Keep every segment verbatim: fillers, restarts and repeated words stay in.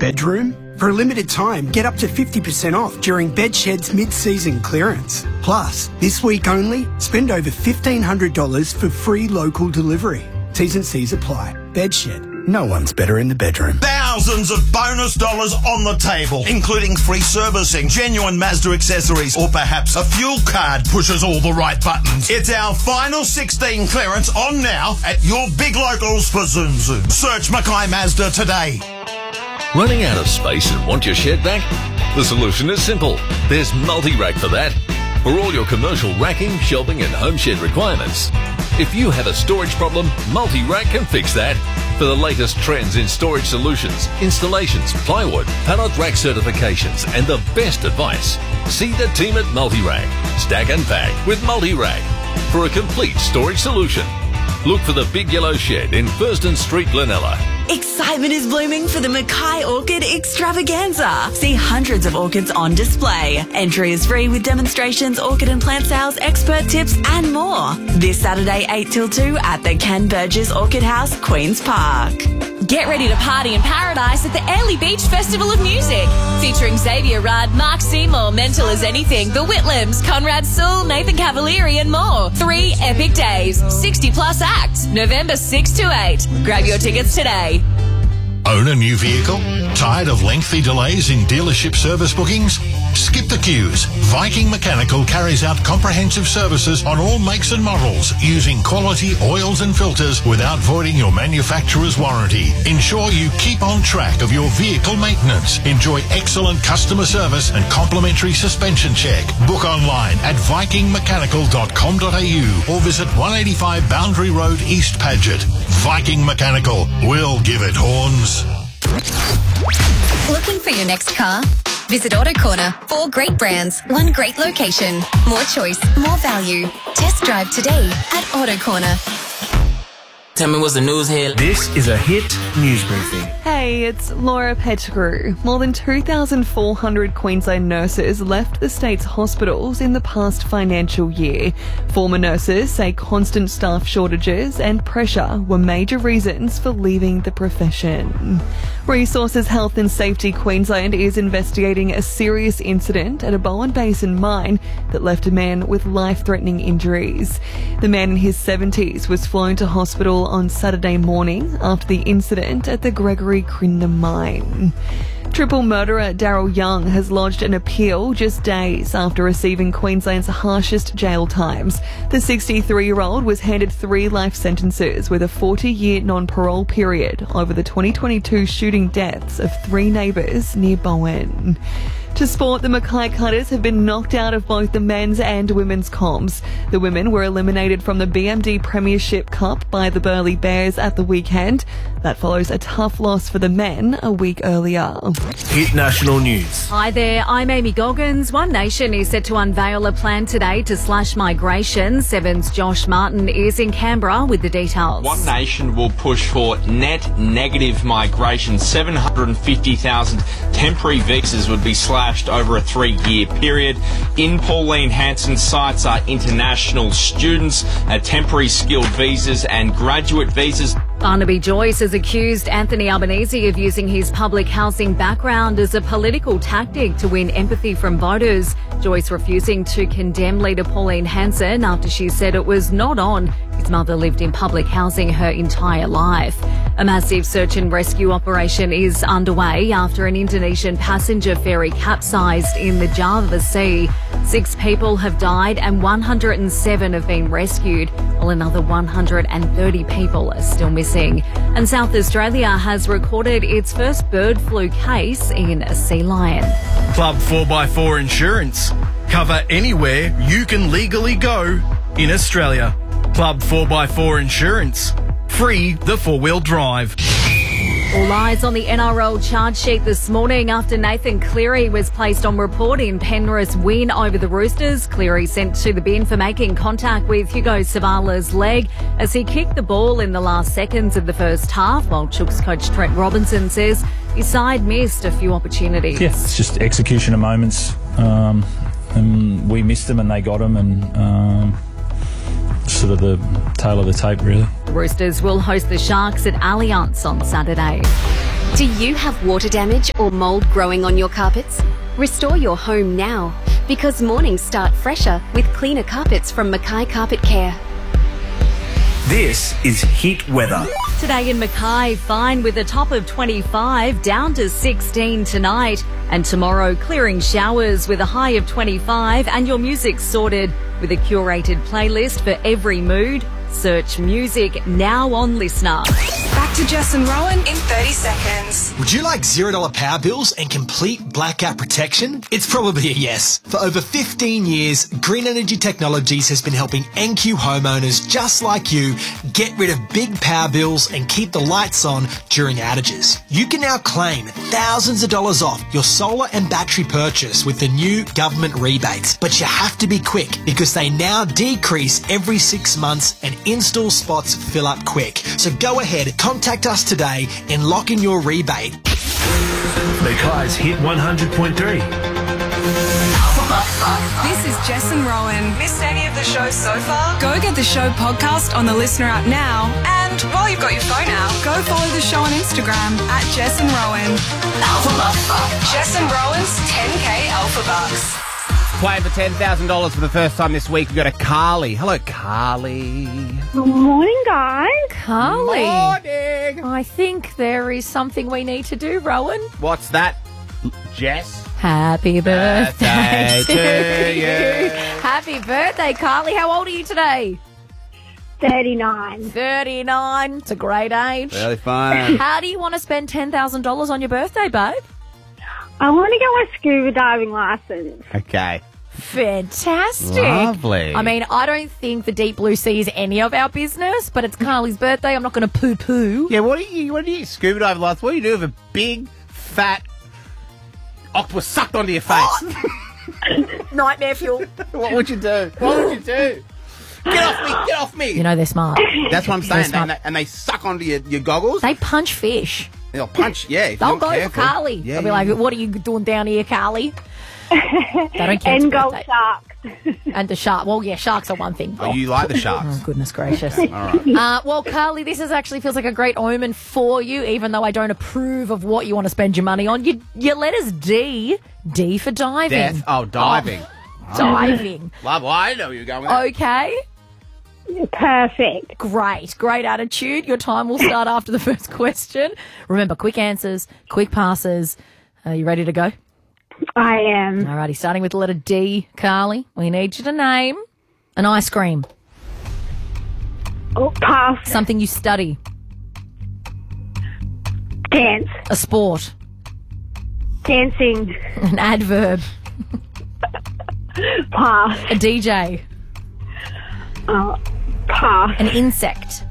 bedroom? For a limited time, get up to fifty percent off during Bedshed's mid-season clearance. Plus, this week only, spend over fifteen hundred dollars for free local delivery. T's and C's apply. Bedshed. No one's better in the bedroom. Thousands of bonus dollars on the table, including free servicing, genuine Mazda accessories, or perhaps a fuel card pushes all the right buttons. It's our final sixteen clearance on now at your big locals for Zoom Zoom. Search Mackay Mazda today. Running out of space and want your shed back? The solution is simple. There's Multirack for that. For all your commercial racking, shelving and home shed requirements. If you have a storage problem, Multirack can fix that. For the latest trends in storage solutions, installations, plywood, pallet rack certifications and the best advice, see the team at Multirack. Stack and pack with Multirack for a complete storage solution. Look for the Big Yellow Shed in Thurston Street, Glenella. Excitement is blooming for the Mackay Orchid Extravaganza. See hundreds of orchids on display. Entry is free with demonstrations, orchid and plant sales, expert tips and more. This Saturday eight till two at the Ken Burgess Orchid House, Queen's Park. Get ready to party in paradise at the Airlie Beach Festival of Music. Featuring Xavier Rudd, Mark Seymour, Mental as Anything, The Whitlams, Conrad Sewell, Nathan Cavalieri and more. Three epic days, sixty plus acts, November sixth to eighth. Grab your tickets today. Own a new vehicle? Tired of lengthy delays in dealership service bookings? Skip the queues. Viking Mechanical carries out comprehensive services on all makes and models using quality oils and filters without voiding your manufacturer's warranty. Ensure you keep on track of your vehicle maintenance. Enjoy excellent customer service and complimentary suspension check. Book online at viking mechanical dot com dot a u or visit one eighty-five Boundary Road, East Paget. Viking Mechanical. We'll give it horns. Looking for your next car? Visit Auto Corner. Four great brands, one great location. More choice, more value. Test drive today at Auto Corner. Tell me what's the news here. This is a Hit News Briefing. Hey, it's Laura Pettigrew. More than two thousand four hundred Queensland nurses left the state's hospitals in the past financial year. Former nurses say constant staff shortages and pressure were major reasons for leaving the profession. Resources Health and Safety Queensland is investigating a serious incident at a Bowen Basin mine that left a man with life-threatening injuries. The man in his seventies was flown to hospital on Saturday morning after the incident at the Gregory Crinder mine. Triple murderer Daryl Young has lodged an appeal just days after receiving Queensland's harshest jail times. The sixty-three-year-old was handed three life sentences with a forty-year non-parole period over the twenty twenty-two shooting deaths of three neighbours near Bowen. To sport, the Mackay Cutters have been knocked out of both the men's and women's comps. The women were eliminated from the B M D Premiership Cup by the Burleigh Bears at the weekend. That follows a tough loss for the men a week earlier. Hit National News. Hi there, I'm Amy Goggins. One Nation is set to unveil a plan today to slash migration. Seven's Josh Martin is in Canberra with the details. One Nation will push for net negative migration. seven hundred fifty thousand temporary visas would be slashed over a three-year period. In Pauline Hanson's sights are international students, uh, temporary skilled visas and graduate visas. Barnaby Joyce has accused Anthony Albanese of using his public housing background as a political tactic to win empathy from voters. Joyce refusing to condemn leader Pauline Hanson after she said it was not on. His mother lived in public housing her entire life. A massive search and rescue operation is underway after an Indonesian passenger ferry capsized in the Java Sea. Six people have died and one hundred seven have been rescued, while another one hundred thirty people are still missing. And South Australia has recorded its first bird flu case in a sea lion. Club four by four Insurance. Cover anywhere you can legally go in Australia. Club four by four Insurance. Free the four-wheel drive. All eyes on the N R L charge sheet this morning after Nathan Cleary was placed on report in Penrith's win over the Roosters. Cleary sent to the bin for making contact with Hugo Savala's leg as he kicked the ball in the last seconds of the first half, while Chooks coach Trent Robinson says his side missed a few opportunities. Yeah, it's just execution of moments. Um, and we missed them and they got them, and um, sort of the tail of the tape, really. The Roosters will host the Sharks at Allianz on Saturday. Do you have water damage or mould growing on your carpets? Restore your home now, because mornings start fresher with cleaner carpets from Mackay Carpet Care. This is Heat Weather. Today in Mackay, fine with a top of twenty-five, down to sixteen tonight. And tomorrow, clearing showers with a high of twenty-five, and your music sorted with a curated playlist for every mood. Search music now on Listener. Back to Jess and Rowan in thirty seconds. Would you like zero dollar power bills and complete blackout protection? It's probably a yes. For over fifteen years, Green Energy Technologies has been helping N Q homeowners just like you get rid of big power bills and keep the lights on during outages. You can now claim thousands of dollars off your solar and battery purchase with the new government rebates. But you have to be quick because they now decrease every six months and install spots fill up quick. So go ahead, contact us today and lock in your rebate. Mackay's Hit one hundred point three. This is Jess and Rowan. Missed any of the show so far? Go get the show podcast on the Listener app now. And while you've got your phone out, go follow the show on Instagram at Jess and Rowan. Jess and Rowan's ten K Alpha Bucks. Playing for ten thousand dollars for the first time this week. We've got a Carly. Hello, Carly. Good morning, guys. Carly. Morning. I think there is something we need to do, Rowan. What's that, Jess? Happy birthday, Birthday to you. Happy birthday, Carly. How old are you today? thirty-nine. thirty-nine. It's a great age. Really fun. How do you want to spend ten thousand dollars on your birthday, babe? I want to get my scuba diving license. Okay. Fantastic. Lovely. I mean, I don't think the deep blue sea is any of our business, but it's Carly's birthday. I'm not going to poo-poo. Yeah, what do you, what do you scuba dive license? What do you do with a big, fat octopus sucked onto your face? Oh. Nightmare fuel. What would you do? What would you do? Get off me! Get off me! You know they're smart. That's what I'm They're saying. smart. And they, and they suck onto your, your goggles. They punch fish. They'll punch, yeah. If They'll you're go not careful. for Carly. Yeah, They'll be yeah. like, what are you doing down here, Carly? They don't care. And it's gold birthday. sharks. And the shark. Well, yeah, sharks are one thing. Oh, you like the sharks? Oh, goodness gracious. All right. Uh, well, Carly, this is actually feels like a great omen for you, even though I don't approve of what you want to spend your money on. You, your letter's D. D for diving. Death. Oh, diving. Oh, diving. Love, well, I know where you're going with that. Okay. Perfect. Great. Great attitude. Your time will start after the first question. Remember, quick answers, quick passes. Are you ready to go? I am. Alrighty, starting with the letter D, Carly. We need you to name an ice cream. Oh, pass. Something you study. Dance. A sport. Dancing. An adverb. Pass. A D J. Uh, pass. An insect.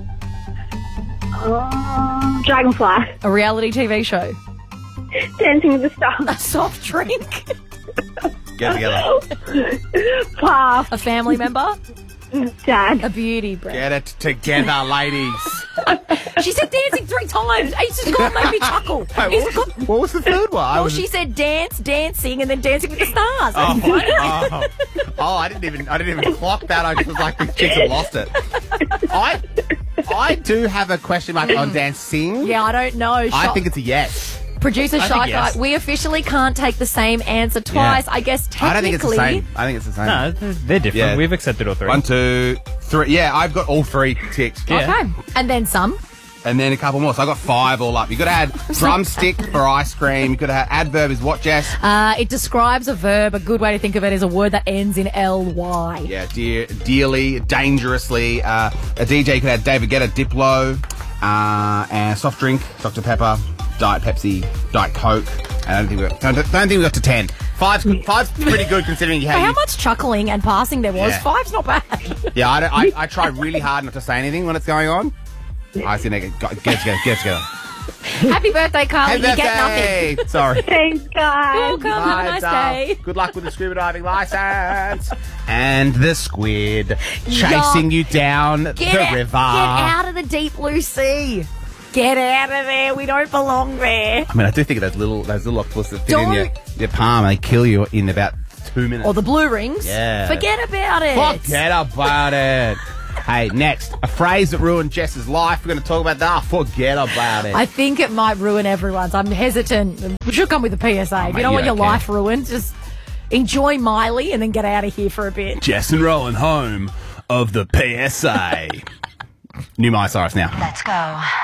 Uh, dragonfly. A reality T V show. Dancing with the Stars. A soft drink. Get together. Pass. A family member. Dad. A beauty brand. Get it together, ladies. She said dancing three times. Ace has gone made me chuckle. Wait, what, He's was, got- what was the third one? I well, was- she said dance, dancing, and then dancing with the stars. Oh, That's funny. oh, oh, I didn't even I didn't even clock that. I just was like, these chicks have lost it. I I do have a question mark on dancing. Yeah, I don't know. I Shot- think it's a yes. Producer I think Shy yes. Guy, we officially can't take the same answer twice. I guess technically. I don't think it's the same. I think it's the same. No, they're different. Yeah. We've accepted all three. One, two, three. Yeah, I've got all three ticked. Okay. And then some. And then a couple more. So I got five all up. You got to add drumstick for ice cream. You could have had adverb is what, Jess? Uh, it describes a verb. A good way to think of it is a word that ends in L Y. Yeah, dear, dearly, dangerously. Uh, a D J could have David Guetta, Diplo, uh, and soft drink, Doctor Pepper, Diet Pepsi, Diet Coke. And I don't think we got, don't, don't think we got to ten. Five's, five's pretty good considering you But have. how much chuckling and passing there was? Yeah. Five's not bad. Yeah, I, don't- I, I try really hard not to say anything when it's going on. I see, get, get it together, get it together. Happy birthday, Carly. Happy you get birthday. nothing. Sorry. Thanks, guys. Welcome. Have a Bye, nice doll. day. Good luck with the scuba diving license. And the squid chasing you down Get the it. river. Get out of the deep blue sea. Get out of there. We don't belong there. I mean, I do think of those little those little octopus that fit in Don't- your, your palm and they kill you in about two minutes. Or the blue rings. Yeah. Forget about it. Forget about it. Hey, next, a phrase that ruined Jess's life. We're going to talk about that. Oh, forget about it. I think it might ruin everyone's. I'm hesitant. We should come with a P S A. Oh, if mate, you don't you want don't your care. life ruined, just enjoy Miley and then get out of here for a bit. Jess and Rowan, home of the P S A. New My Cyrus now. Let's go.